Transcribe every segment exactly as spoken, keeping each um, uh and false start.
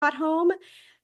got home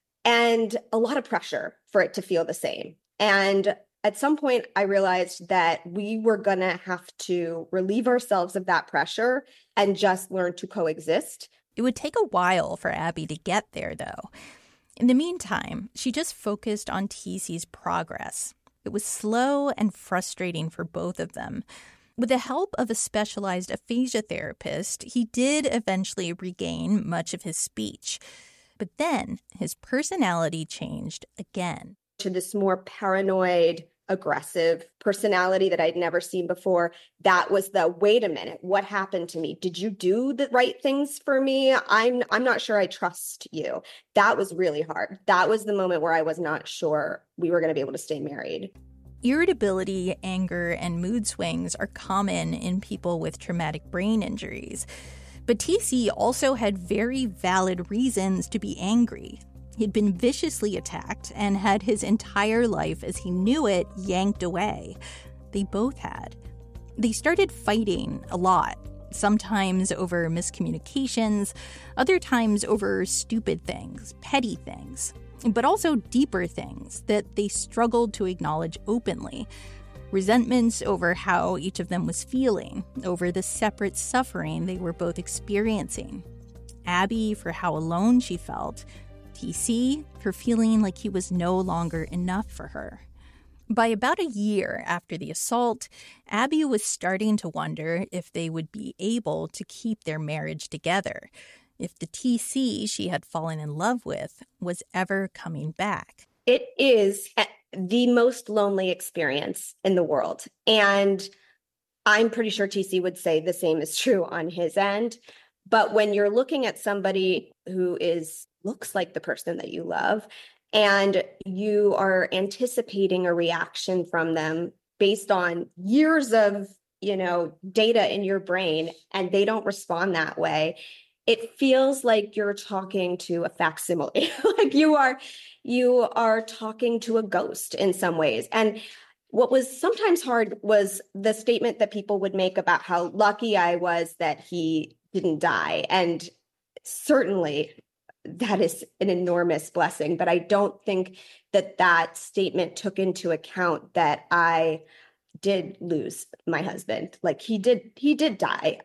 and a lot of pressure for it to feel the same. And at some point, I realized that we were going to have to relieve ourselves of that pressure and just learn to coexist. It would take a while for Abby to get there, though. In the meantime, she just focused on T C's progress. It was slow and frustrating for both of them. With the help of a specialized aphasia therapist, he did eventually regain much of his speech. But then his personality changed again. To this more paranoid, aggressive personality that I'd never seen before. That was the, wait a minute, what happened to me? Did you do the right things for me? I'm I'm not sure I trust you. That was really hard. That was the moment where I was not sure we were going to be able to stay married. Irritability, anger, and mood swings are common in people with traumatic brain injuries. But T C also had very valid reasons to be angry. He'd been viciously attacked and had his entire life as he knew it yanked away. They both had. They started fighting a lot, sometimes over miscommunications, other times over stupid things, petty things, but also deeper things that they struggled to acknowledge openly. Resentments over how each of them was feeling, over the separate suffering they were both experiencing. Abby for how alone she felt, T C for feeling like he was no longer enough for her. By about a year after the assault, Abby was starting to wonder if they would be able to keep their marriage together, if the T C she had fallen in love with was ever coming back. It is the most lonely experience in the world. And I'm pretty sure T C would say the same is true on his end. But when you're looking at somebody who is looks like the person that you love, and you are anticipating a reaction from them based on years of, you know, data in your brain, and they don't respond that way, it feels like you're talking to a facsimile. Like you are, you are talking to a ghost in some ways. And what was sometimes hard was the statement that people would make about how lucky I was that he didn't die. And certainly that is an enormous blessing. But I don't think that that statement took into account that I did lose my husband. Like he did, he did die.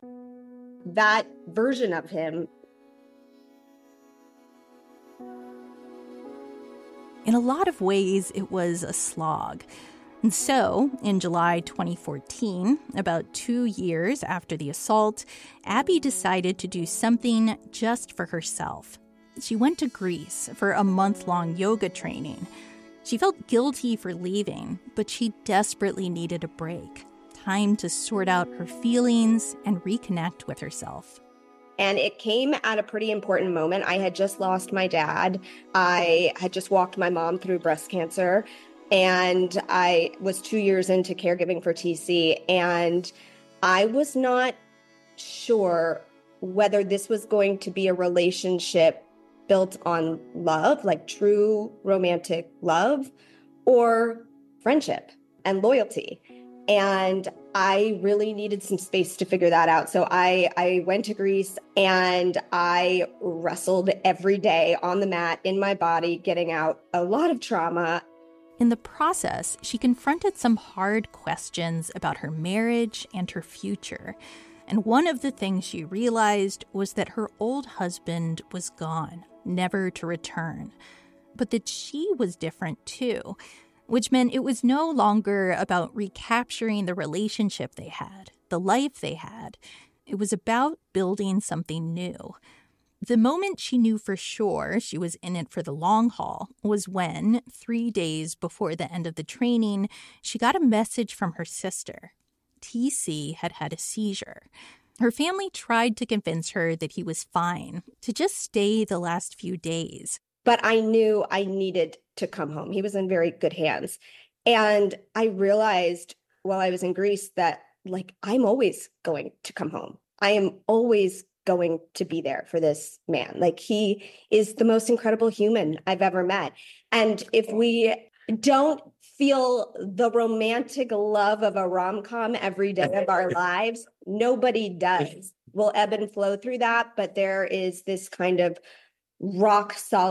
That version of him. In a lot of ways, it was a slog. And so, in July twenty fourteen, about two years after the assault, Abby decided to do something just for herself. She went to Greece for a month-long yoga training. She felt guilty for leaving, but she desperately needed a break. Time to sort out her feelings and reconnect with herself. And it came at a pretty important moment. I had just lost my dad. I had just walked my mom through breast cancer. And I was two years into caregiving for T C. And I was not sure whether this was going to be a relationship built on love, like true romantic love, or friendship and loyalty. And I really needed some space to figure that out. So I, I went to Greece and I wrestled every day on the mat in my body, getting out a lot of trauma. In the process, she confronted some hard questions about her marriage and her future. And one of the things she realized was that her old husband was gone, never to return. But that she was different too, which meant it was no longer about recapturing the relationship they had, the life they had. It was about building something new. The moment she knew for sure she was in it for the long haul was when, three days before the end of the training, she got a message from her sister. T C had had a seizure. Her family tried to convince her that he was fine, to just stay the last few days. But I knew I needed to come home. He was in very good hands. And I realized while I was in Greece that, like, I'm always going to come home. I am always going to be there for this man. Like, he is the most incredible human I've ever met. And if we don't feel the romantic love of a rom-com every day of our lives, nobody does. We'll ebb and flow through that, but there is this kind of rock solid